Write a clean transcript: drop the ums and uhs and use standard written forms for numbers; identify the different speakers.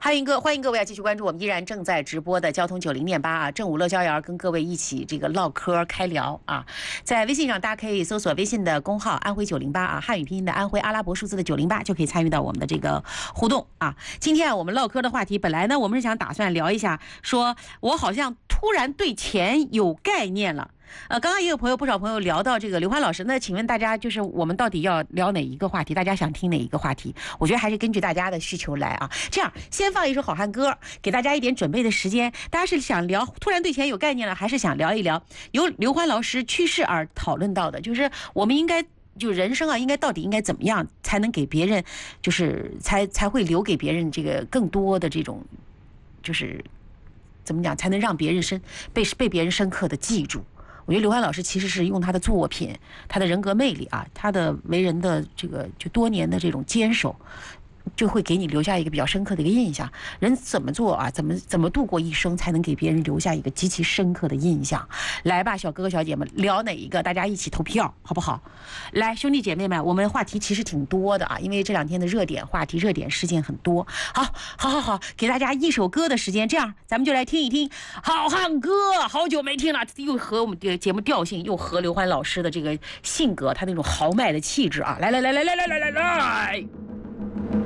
Speaker 1: 欢迎各位继续关注我们依然正在直播的交通90.8啊，正午乐逍遥跟各位一起这个唠嗑开聊啊。在微信上大家可以搜索微信的公号安徽908啊，汉语拼音的安徽，阿拉伯数字的908，就可以参与到我们的这个互动啊。今天我们唠嗑的话题，本来呢我们是想打算聊一下，说我好像突然对钱有概念了。刚刚也有不少朋友聊到这个刘欢老师，那请问大家就是我们到底要聊哪一个话题？大家想听哪一个话题？我觉得还是根据大家的需求来啊。这样，先放一首好汉歌，给大家一点准备的时间。大家是想聊突然对钱有概念了，还是想聊一聊由刘欢老师去世而讨论到的，就是我们应该就人生啊，应该到底应该怎么样才能给别人，就是才会留给别人这个更多的这种，就是怎么讲才能让别人被别人深刻的记住。我觉得刘欢老师其实是用他的作品，他的人格魅力啊，他的为人的这个就多年的这种坚守，就会给你留下一个比较深刻的一个印象。人怎么做啊，怎么度过一生，才能给别人留下一个极其深刻的印象？来吧，小哥哥小姐们，聊哪一个？大家一起投票，好不好？来，兄弟姐妹们，我们话题其实挺多的啊，因为这2天的热点话题、热点事件很多。好，给大家一首歌的时间，这样咱们就来听一听《好汉歌》。好久没听了，又和我们的节目调性，又和刘欢老师的这个性格，他那种豪迈的气质啊！来。